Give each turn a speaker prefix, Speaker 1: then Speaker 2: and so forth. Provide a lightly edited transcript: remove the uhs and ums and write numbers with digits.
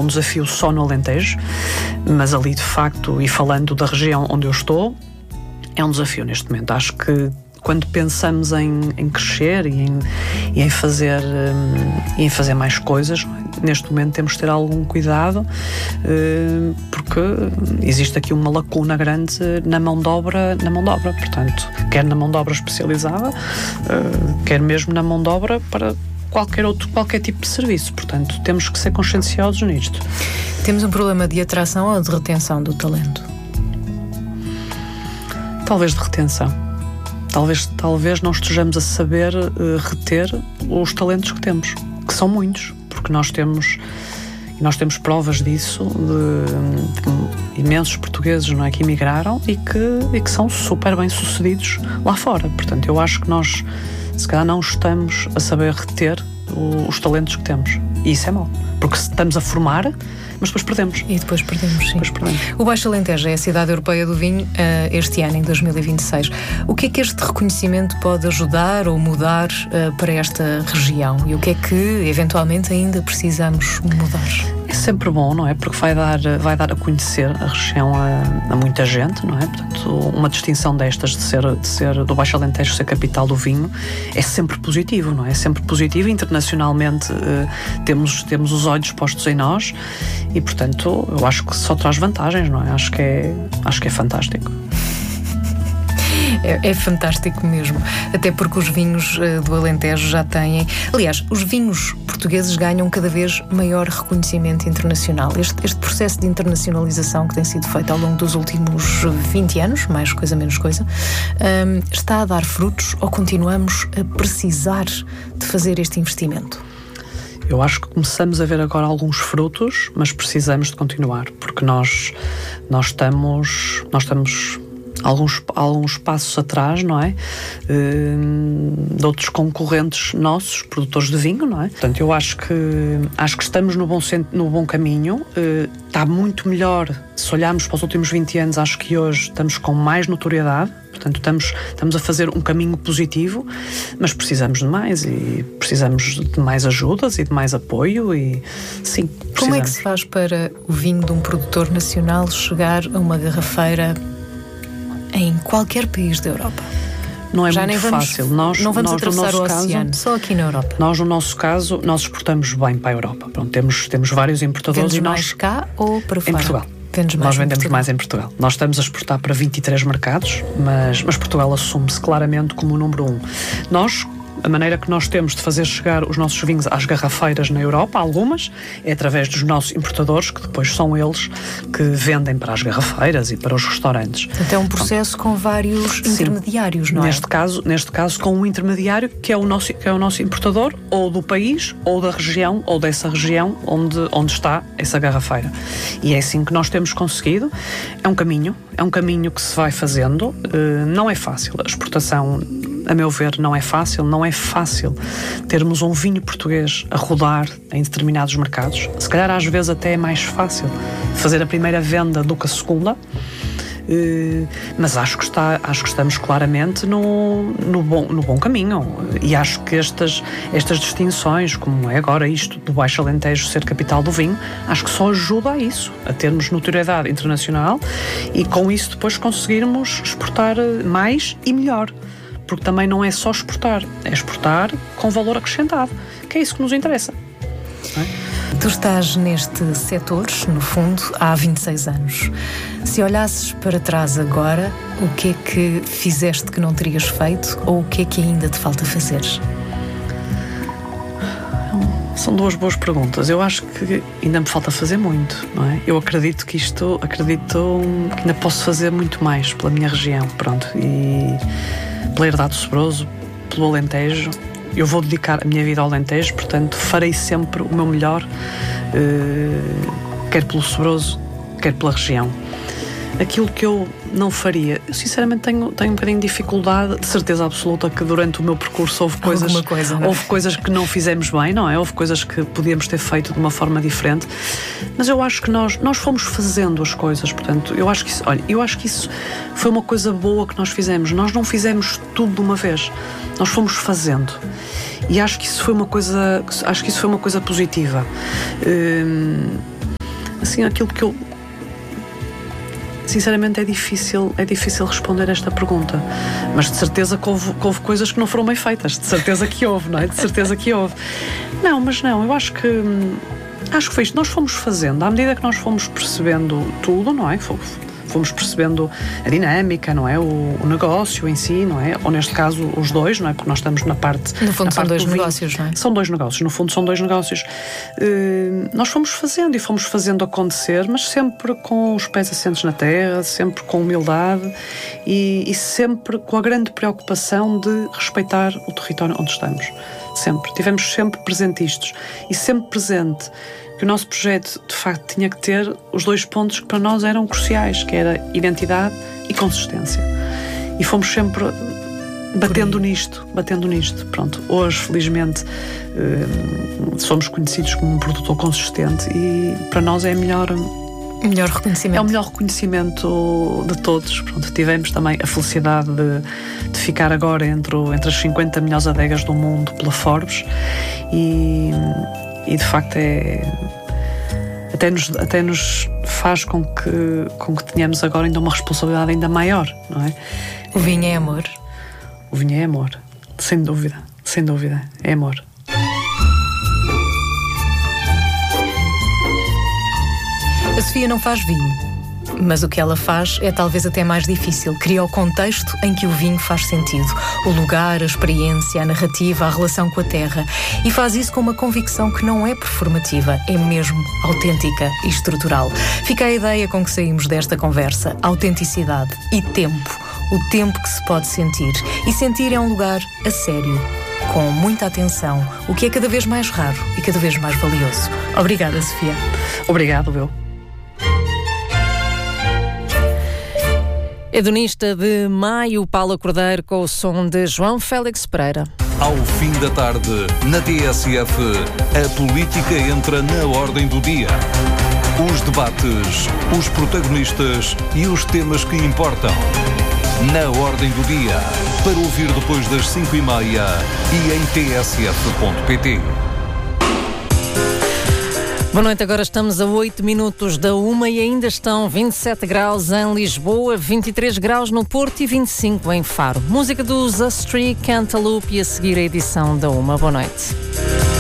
Speaker 1: desafio só no Alentejo, mas ali de facto, e falando da região onde eu estou, é um desafio neste momento. Acho que quando pensamos em crescer e em fazer mais coisas, neste momento temos de ter algum cuidado, porque existe aqui uma lacuna grande na mão de obra, portanto, quer na mão de obra especializada, quer mesmo na mão de obra para qualquer tipo de serviço. Portanto, temos que ser conscienciosos nisto.
Speaker 2: Temos um problema de atração ou de retenção do talento?
Speaker 1: Talvez de retenção. Talvez não estejamos a saber reter os talentos que temos, que são muitos, porque nós temos provas disso, de imensos portugueses, não é, que emigraram e que são super bem sucedidos lá fora. Portanto, eu acho que nós, se calhar, não estamos a saber reter os talentos que temos. E isso é mau, porque estamos a formar, mas depois perdemos.
Speaker 2: E depois perdemos, sim. O Baixo Alentejo é a cidade europeia do vinho este ano, em 2026. O que é que este reconhecimento pode ajudar ou mudar para esta região? E o que é que, eventualmente, ainda precisamos mudar?
Speaker 1: É sempre bom, não é? Porque vai dar a conhecer a região a muita gente, não é? Portanto, uma distinção destas de ser do Baixo Alentejo ser capital do vinho é sempre positivo, não é? É sempre positivo. Internacionalmente temos os olhos postos em nós e, portanto, eu acho que só traz vantagens, não é? Acho que é fantástico.
Speaker 2: É fantástico mesmo, até porque os vinhos do Alentejo já têm... Aliás, os vinhos portugueses ganham cada vez maior reconhecimento internacional. Este processo de internacionalização que tem sido feito ao longo dos últimos 20 anos, mais coisa, menos coisa, está a dar frutos ou continuamos a precisar de fazer este investimento?
Speaker 1: Eu acho que começamos a ver agora alguns frutos, mas precisamos de continuar, porque nós estamos alguns passos atrás, não é? De outros concorrentes nossos, produtores de vinho, não é? Portanto, eu acho que estamos no bom caminho. Está muito melhor. Se olharmos para os últimos 20 anos, acho que hoje estamos com mais notoriedade. Portanto, estamos a fazer um caminho positivo, mas precisamos de mais e precisamos de mais ajudas e de mais apoio e sim, precisamos.
Speaker 2: Como é que se faz para o vinho de um produtor nacional chegar a uma garrafeira em qualquer país da Europa?
Speaker 1: Não é muito fácil.
Speaker 2: Não vamos atravessar o oceano, só aqui na Europa.
Speaker 1: Nós, no nosso caso, nós exportamos bem para a Europa. Pronto, temos vários importadores.
Speaker 2: Vendes mais cá ou para fora?
Speaker 1: Em Portugal. Nós vendemos mais em Portugal. Nós estamos a exportar para 23 mercados, mas Portugal assume-se claramente como o número 1. A maneira que nós temos de fazer chegar os nossos vinhos às garrafeiras na Europa, algumas, é através dos nossos importadores, que depois são eles que vendem para as garrafeiras e para os restaurantes.
Speaker 2: Então é um processo com vários intermediários, não é?
Speaker 1: Neste caso com um intermediário que é o nosso importador, ou do país, ou da região, ou dessa região onde está essa garrafeira. E é assim que nós temos conseguido. É um caminho que se vai fazendo. Não é fácil. A exportação, a meu ver, não é fácil termos um vinho português a rodar em determinados mercados. Se calhar às vezes até é mais fácil fazer a primeira venda do que a segunda, mas acho que estamos claramente no bom caminho e acho que estas distinções, como é agora isto do Baixo Alentejo ser capital do vinho, acho que só ajuda a isso, a termos notoriedade internacional e com isso depois conseguirmos exportar mais e melhor. Porque também não é só exportar, é exportar com valor acrescentado, que é isso que nos interessa. Não é?
Speaker 2: Tu estás neste setor, no fundo, há 26 anos. Se olhasses para trás agora, o que é que fizeste que não terias feito ou o que é que ainda te falta fazer?
Speaker 1: São duas boas perguntas. Eu acho que ainda me falta fazer muito, não é? Eu acredito que ainda posso fazer muito mais pela minha região, pronto, e pela Herdade do Sobroso, pelo Alentejo. Eu vou dedicar a minha vida ao Alentejo, portanto farei sempre o meu melhor, quer pelo Sobroso, quer pela região. Aquilo que eu não faria, eu sinceramente tenho um bocadinho de dificuldade, de certeza absoluta que durante o meu percurso houve coisas que não fizemos bem, não é? Houve coisas que podíamos ter feito de uma forma diferente, mas eu acho que nós fomos fazendo as coisas, portanto, eu acho que isso foi uma coisa boa que nós fizemos. Nós não fizemos tudo de uma vez, nós fomos fazendo. E acho que isso foi uma coisa positiva. assim, aquilo que eu... Sinceramente é difícil responder esta pergunta, mas de certeza que houve coisas que não foram bem feitas, de certeza que houve, não é? De certeza que houve. Não, eu acho que foi isto. Nós fomos fazendo, à medida que nós fomos percebendo tudo, não é? Fomos percebendo a dinâmica, não é? O negócio em si, não é? Ou neste caso os dois, não é? Porque nós estamos na parte...
Speaker 2: No fundo são dois negócios, não é?
Speaker 1: São dois negócios, no fundo são dois negócios. Nós fomos fazendo acontecer, mas sempre com os pés assentes na terra, sempre com humildade e sempre com a grande preocupação de respeitar o território onde estamos. Sempre. Tivemos sempre presentes e sempre presente que o nosso projeto, de facto, tinha que ter os dois pontos que para nós eram cruciais, que era identidade e consistência. E fomos sempre batendo nisto. Pronto, hoje, felizmente, somos conhecidos como um produtor consistente e para nós é melhor reconhecimento. É o melhor reconhecimento de todos. Pronto, tivemos também a felicidade de ficar agora entre as 50 melhores adegas do mundo pela Forbes e de facto até nos faz com que tenhamos agora ainda uma responsabilidade ainda maior, não é?
Speaker 2: O vinho é amor.
Speaker 1: O vinho é amor, sem dúvida, é amor.
Speaker 2: A Sofia não faz vinho, mas o que ela faz é talvez até mais difícil. Cria o contexto em que o vinho faz sentido. O lugar, a experiência, a narrativa, a relação com a terra. E faz isso com uma convicção que não é performativa, é mesmo autêntica e estrutural. Fica a ideia com que saímos desta conversa. Autenticidade e tempo. O tempo que se pode sentir. E sentir é um lugar a sério, com muita atenção, o que é cada vez mais raro e cada vez mais valioso. Obrigada, Sofia.
Speaker 1: Obrigado, eu.
Speaker 2: Hedonista de Maio, Paula Cordeiro, com o som de João Félix Pereira.
Speaker 3: Ao fim da tarde, na TSF, a política entra na ordem do dia. Os debates, os protagonistas e os temas que importam. Na ordem do dia, para ouvir depois das 5h30 e em tsf.pt.
Speaker 2: Boa noite, agora estamos a 8 minutos da 1 e ainda estão 27 graus em Lisboa, 23 graus no Porto e 25 em Faro. Música dos Astrid Cantaloupe e a seguir a edição da 1. Boa noite.